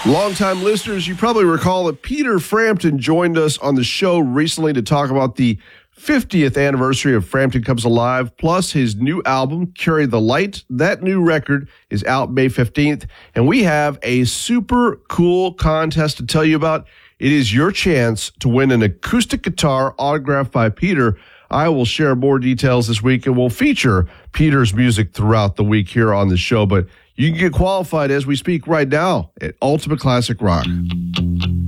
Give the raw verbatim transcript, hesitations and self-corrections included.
Longtime listeners, you probably recall that Peter Frampton joined us on the show recently to talk about the fiftieth anniversary of Frampton Comes Alive, plus his new album, Carry the Light. That new record is out May fifteenth, and we have a super cool contest to tell you about. It is your chance to win an acoustic guitar autographed by Peter. I will share more details this week, and we'll feature Peter's music throughout the week here on the show, but you can get qualified as we speak right now at Ultimate Classic Rock.